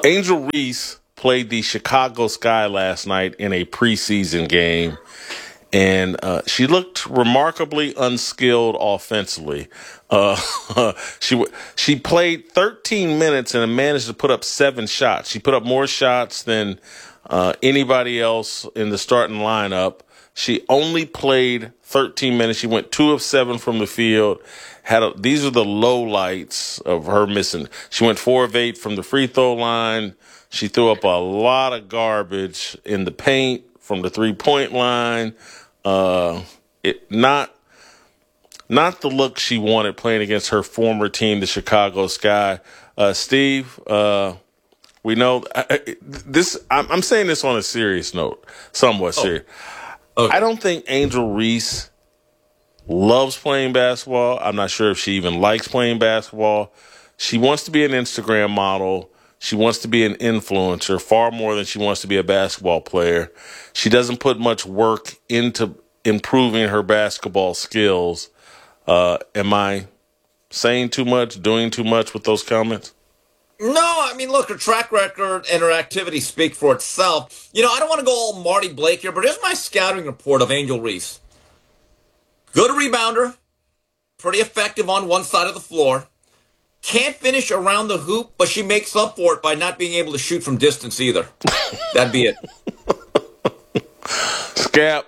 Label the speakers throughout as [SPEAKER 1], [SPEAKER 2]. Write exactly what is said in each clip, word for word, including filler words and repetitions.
[SPEAKER 1] Angel Reese played the Chicago Sky last night in a preseason game, and uh, she looked remarkably unskilled offensively. Uh, she she played thirteen minutes and managed to put up seven shots. She put up more shots than uh, anybody else in the starting lineup. She only played thirteen minutes. She went two of seven from the field. Had a, these are the low lights of her missing. She went four of eight from the free throw line. She threw up a lot of garbage in the paint from the three point line. Uh, it not not the look she wanted playing against her former team, the Chicago Sky. Uh, Steve, uh, we know I, this. I'm, I'm saying this on a serious note, somewhat
[SPEAKER 2] oh.
[SPEAKER 1] serious.
[SPEAKER 2] Okay.
[SPEAKER 1] I don't think Angel Reese loves playing basketball. I'm not sure if she even likes playing basketball. She wants to be an Instagram model. She wants to be an influencer far more than she wants to be a basketball player. She doesn't put much work into improving her basketball skills. Uh, am I saying too much, doing too much with those comments?
[SPEAKER 2] No, I mean, look, her track record and her activity speak for itself. You know, I don't want to go all Marty Blake here, but here's my scouting report of Angel Reese. Good rebounder, pretty effective on one side of the floor. Can't finish around the hoop, but she makes up for it by not being able to shoot from distance either. That'd be it.
[SPEAKER 1] Scap,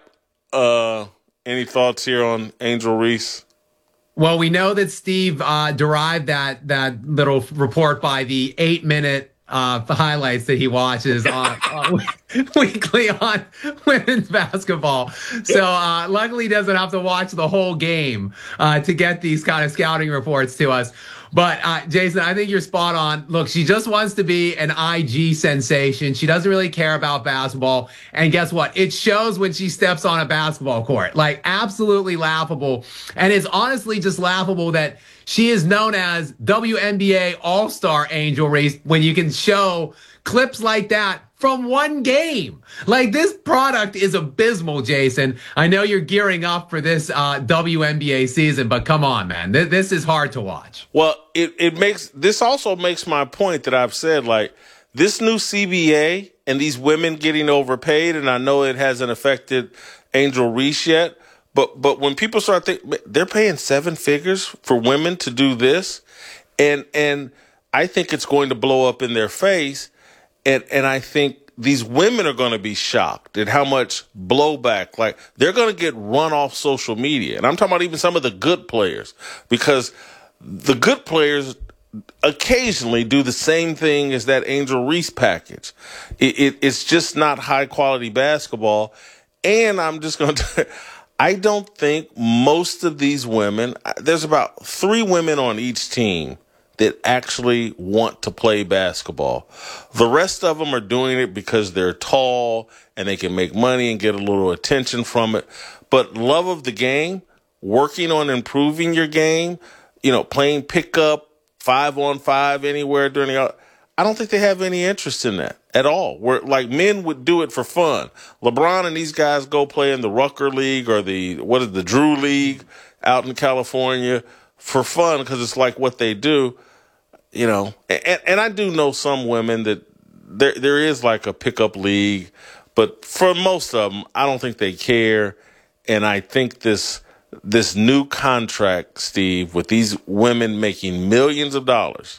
[SPEAKER 1] uh, any thoughts here on Angel Reese?
[SPEAKER 3] Well, we know that Steve uh, derived that that little report by the eight minute uh, highlights that he watches on, uh, weekly on women's basketball. So uh, luckily, he doesn't have to watch the whole game uh, to get these kind of scouting reports to us. But, uh, Jason, I think you're spot on. Look, she just wants to be an I G sensation. She doesn't really care about basketball. And guess what? It shows when she steps on a basketball court. Like, absolutely laughable. And it's honestly just laughable that she is known as W N B A All-Star Angel Reese when you can show clips like that from one game. Like, this product is abysmal, Jason. I know you're gearing up for this uh, W N B A season, but come on, man. Th- this is hard to watch.
[SPEAKER 1] Well, it, it makes this also makes my point that I've said, like, this new C B A and these women getting overpaid, and I know it hasn't affected Angel Reese yet, but but when people start thinking, they're paying seven figures for women to do this, and and I think it's going to blow up in their face. And and I think these women are going to be shocked at how much blowback, like, they're going to get run off social media. And I'm talking about even some of the good players, because the good players occasionally do the same thing as that Angel Reese package. It, it, it's just not high quality basketball. And I'm just going to, I don't think most of these women, there's about three women on each team that actually want to play basketball. The rest of them are doing it because they're tall and they can make money and get a little attention from it. But love of the game, working on improving your game, you know, playing pickup, five on five anywhere during the, I don't think they have any interest in that at all. Where, like, men would do it for fun. LeBron and these guys go play in the Rucker League or the, what is the Drew League out in California for fun, because it's like what they do, you know. And, and I do know some women that there there is like a pickup league, but for most of them, I don't think they care. And I think this this new contract, Steve, with these women making millions of dollars,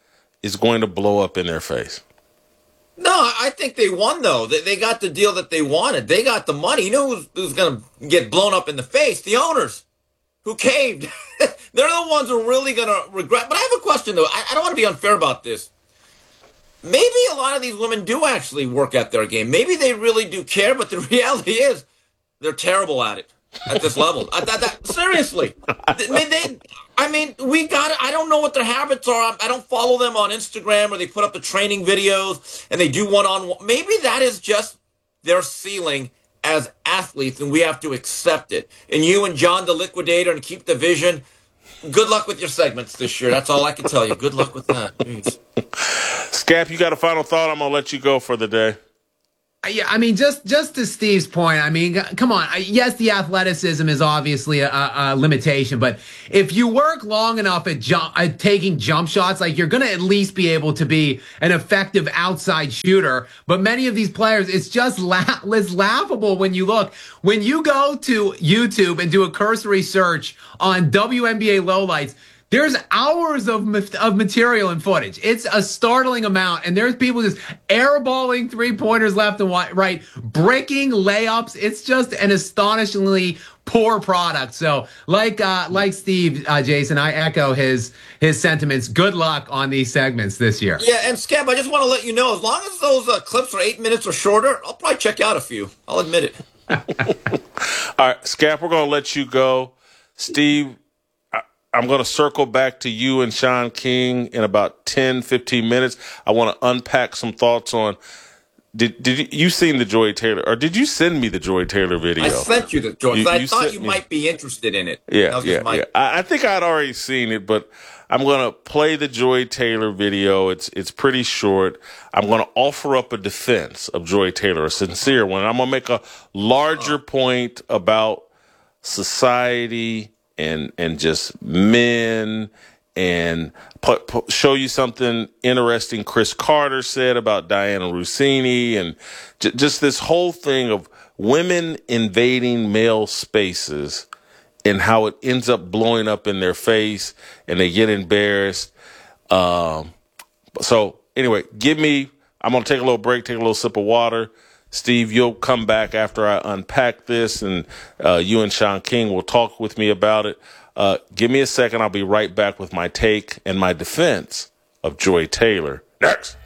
[SPEAKER 1] is going to blow up in their face.
[SPEAKER 2] No, I think they won, though. They, they got the deal that they wanted. They got the money. You know who's, who's going to get blown up in the face? The owners, who caved. They're the ones who are really going to regret. But I have a question, though. I, I don't want to be unfair about this. Maybe a lot of these women do actually work at their game. Maybe they really do care, but the reality is they're terrible at it at this level. I, that, that, seriously. I mean, they, I mean, we got it. I don't know what their habits are. I don't follow them on Instagram where they put up the training videos and they do one-on-one. Maybe that is just their ceiling as athletes, and we have to accept it. And you and John the Liquidator and Keep the Vision, good luck with your segments this year. That's all I can tell you. Good luck with that. Jeez.
[SPEAKER 1] Scap, you got a final thought? I'm going to let you go for the day.
[SPEAKER 3] Yeah, I mean, just just to Steve's point, I mean, come on. Yes, the athleticism is obviously a, a limitation, but if you work long enough at jump, at taking jump shots, like you're going to at least be able to be an effective outside shooter. But many of these players, it's just la- it's laughable when you look. When you go to YouTube and do a cursory search on W N B A lowlights, there's hours of of material and footage. It's a startling amount, and there's people just airballing three-pointers left and right, breaking layups. It's just an astonishingly poor product. So, like uh, like Steve, uh, Jason, I echo his his sentiments. Good luck on these segments this year.
[SPEAKER 2] Yeah, and Scab, I just want to let you know, as long as those uh, clips are eight minutes or shorter, I'll probably check out a few. I'll admit it.
[SPEAKER 1] All right, Scab, we're going to let you go. Steve, I'm going to circle back to you and Sean King in about ten, fifteen minutes. I want to unpack some thoughts on, did did you, you seen the Joy Taylor, or did you send me the Joy Taylor video?
[SPEAKER 2] I sent you the Joy.
[SPEAKER 1] You,
[SPEAKER 2] I
[SPEAKER 1] you
[SPEAKER 2] thought you
[SPEAKER 1] me.
[SPEAKER 2] might be interested in it.
[SPEAKER 1] Yeah, yeah,
[SPEAKER 2] my...
[SPEAKER 1] yeah. I, I think I'd already seen it, but I'm going to play the Joy Taylor video. It's it's pretty short. I'm going to offer up a defense of Joy Taylor, a sincere one. I'm going to make a larger oh. point about society and and just men, and put, put, show you something interesting Chris Carter said about Diana Russini, and j- just this whole thing of women invading male spaces and how it ends up blowing up in their face and they get embarrassed. Um, so anyway, give me, I'm going to take a little break, take a little sip of water. Steve, you'll come back after I unpack this, and uh, you and Sean King will talk with me about it. Uh, give me a second. I'll be right back with my take and my defense of Joy Taylor. Next.